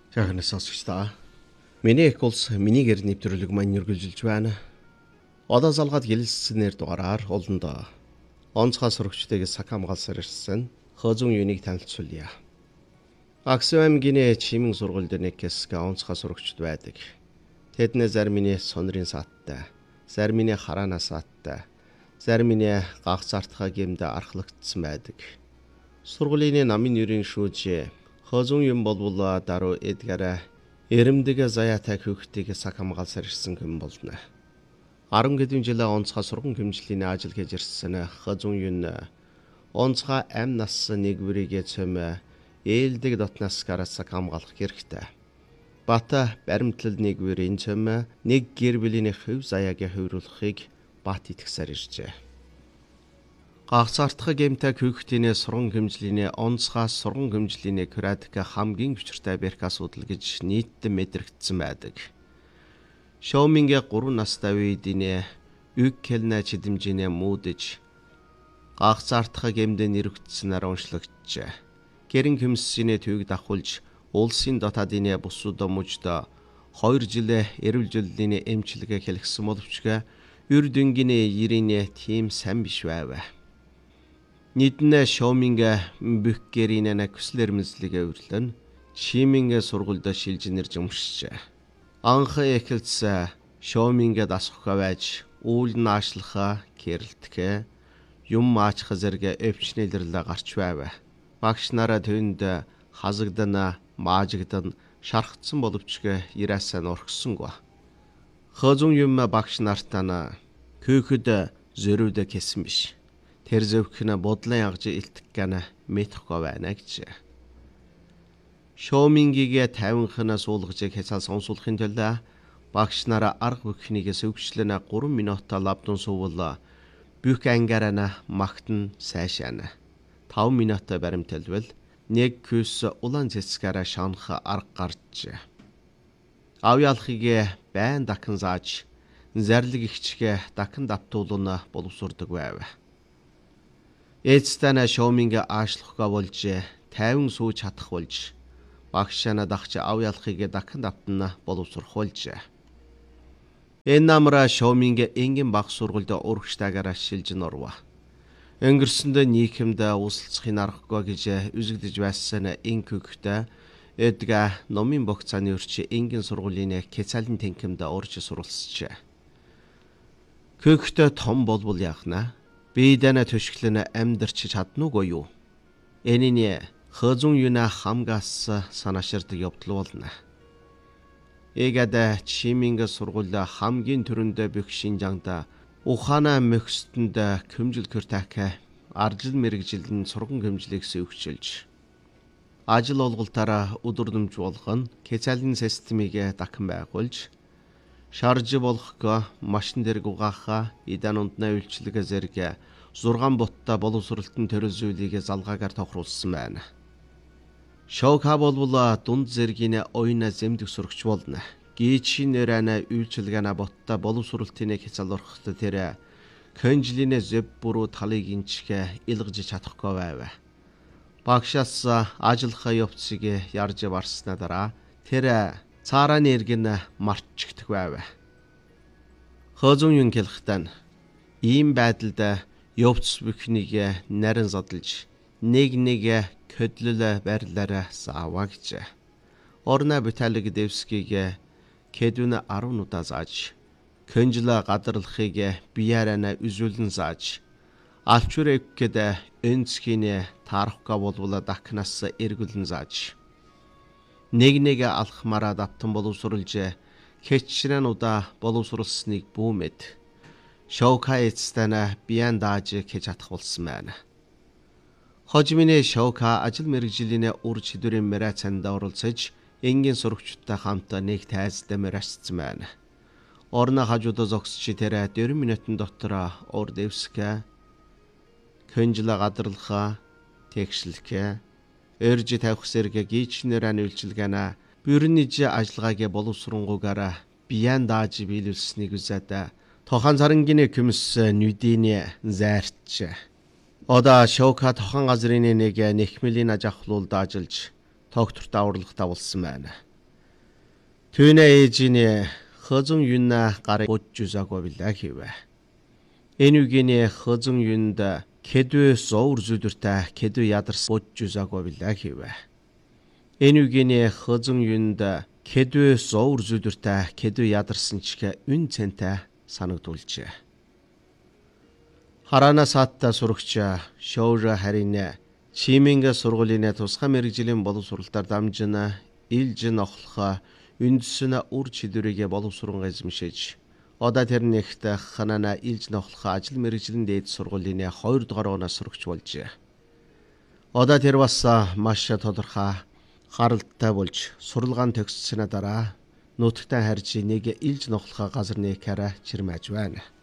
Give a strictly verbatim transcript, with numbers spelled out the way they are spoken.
Жаахан сонсогчдоо. Миний их улс миний гэр нэвтрүүлэг маань үргэлжилж байна. Одоо залгаад гэлэлцснээр дугаараар олондоо онцгой сурагчдыг сак хамгаалсаар ирсэн хозун юунийг танилцуулъя. Аксвам гинэ чимэн сургуульд нэгээс онцгой сурагчд байдаг. Тэдний зармины сонрын сааттай, зармины хараана сааттай, зармины гагцаартхаа гэмдэ архлагдсан байдаг. Сургуулийн намын нэрийн шүүж хозун юм болвол даруй эдгара эрэмдэг заяатай хүүхдийг сак хамгаалсаар ирсэн хүн болно. арван гэдэм жилээ онцгой сургууль хэмжлэлийн ажил хийж ирсэн хозун юм онцгой ам нас нэгвэрийг цөм ээлдэг дотнаас гараас сак хамгаалах хэрэгтэй. Бата баримтлал нэгвэрийн цөм нэг гэр бүлийн хөв заяагийн хувирлахыг бат итгэсээр иржээ. Гагцаартхаа гэмтэй хүүхдийн сургууль хэмжлэлийн онцгой сургууль хэмжлэлийн куратик хамгийн хүчтэй бэрх асуудал гэж нийтэд мэдрэгдсэн байдаг. Шоумингийн гурван настай үеийн үг хэлнэ чидэмжинэ муудж гагцаартхаа гэмдэ нэрвэгдсэнээр уншлагджээ. Гэрэн хөмсөний төвийг давхулж улсын дотаадын бусууд мужид хоёр жилээ эрүүлжлэлийн эмчилгээ хэлгсэн боловч үр дүнгийн ирийн тийм сайн биш байв. Нийтнэ шоуминга бүхгэрийн хүслэр мэзлэгээ өрлөн чимингэ сургуульд шилж нэрж өмшчээ. Анх эхэлсэн шоуминга дасхаа байж үйл наашлахаа кэрлтгэе юм маачх зэрэг өвчнэлэрлээ гарч байв. Багш нараа түнд хазагдана маажигдан шархтсан боловч ирээсээ нурхсангүй. Хозун юм багш нартаа көөхөд зөрөвдө кэсэн биш. Тэр зөвхөн бодлон ягж илтгэн мэдэхгүй байна гэж. Шоумингийн тавинхнаа суулгаж хязгаар сонсуулахын тулд багш нараа арга бүхнийг сөвчлэн гурван минутаа лавдун суувал бүх ангаараа магтан сайшаана. таван минутаа баримталвал нэг küс улаан цэцгаараа шанах арга гарч. Авьяалхыг байн дахин зааж зарлиг ихчгээ дахин давтуулна боловсурдаг байв. Эцтэн шоуминг аашлахгаа болж тайван сууж чадах болж багшаана дахч авьяалхыг дахин давтна боловсруулж. Энэ намра шоуминг энгийн баг сургуульд урагштайгаар шилж норва. Өнгөрсөнд нийгэмд ууслцахын аргагүй гэж үзэгдэж байсан энэ хүүхдээ эдга номын богцааны өрч энгийн сургуулийн кецалын тэнхимд орж суралцжээ. Хүүхдээ том болбол яахна бидэнэ төшглөн амьдарч чаднуугүй юу? Энэний хозун юна хамгаас санааширдаг явдал болно. Эгад чиминг сургууль хамгийн түрүүнд бүх шинжаанда ухаана мөхсдөнд көмжил кертак аржил мэрэгжилэн сургууль хэмжлийг сөвчилж ажил олголтаараа өдөрдөмж болгон кецалын системийг дахин байгуулж шарж болохгүй машин дээр угаахаа идан ундна үйлчлэгээ зэрэг зургаан ботта боловсролтын төрөл зүйлийг залгаагаар тохируулсан байна. Шоука болвол дунд зэргийн ойна зэмдэг сурагч болно. Гичинэрэнэ үйлчлэгээнэ ботта боловсролтын хязгаарлалт тэр кэнжлинэ зэв бүрүү талыг инчгэ илгэж чадахгүй байв. Багшаас ажиллахаа явцыг ярьж барснаа дараа тэр цаараны эргэн марччихдаг байв. Хозун юм хэлэхдээ ийм байдалд явц бүхнийг нарийн задлж нэг нэг көдлөл байрлаараа саава гэж. Орна Виталий Девскийг кэдүн арван удаа зааж кэнжла гадарлахыг биярана үзүүлэн зааж алчүрэкэд энцхийн таарахга болвол дахнаас эргүүлэн зааж нэг нэг алхмараа давтан боловсруулж хэтчрэн удаа боловсруулсныг бүүмэд шоука эцтэнэ биян дааж хийж чадах болсон байна. Хожимины шоука ажил мэргэжлийн ур чадварын мэрацанд оролцож энгийн сурагчдтай хамт нэг тайзтай мэрасцсан байна. Орно хажуудаа зогсч тэр дөрвөн минутын дотор ор дэвсгэ кэнжла гадарлахаа тэгшлэхэ эрж тавих зэрэг гичнэр анилчилгана бүрнэж ажиллагаагийн боловсронгуугаар биян дааж биелүүлсэнийг үзээд тохон царангийн көмс нүдийн зайрч. Одоо шоука тохон газрын нэг нэхмэлийн ажахлуулд ажиллаж тогтвортой авралгатай болсон байна. Түүнээ ээжинээ хозон юнна гарыг боджусаагүй билээ хэвэ. Энэ үгний хозон юнд Кэдвэ зовр зүдэртэй кэдвэ ядарс боджусаагүй билээ хэвэ. Энэ үгний хозон юнд кэдвэ зовр зүдэртэй кэдвэ ядарсан чиг үн цэнтэй санагдулжээ. Хараана саатта сурагч Шоура харин чиминг сургуулийн тусгай мэргэжлийн боловсролтоор дамжина илж нохлох үндсэн үр чидвэрийг боловсрон эзэмшиж одоо тэр нэгт ханана илж нохлох ажил мэргэжлийн дээд сургуулийн хоёр дахь оноос сурагч болжээ. Одоо тэр бас маш тодорхой харалттай болж суралгаан төгссөний дараа нутагтаа харж нэг илж нохлох газар нэхэрэ чирмэж байна.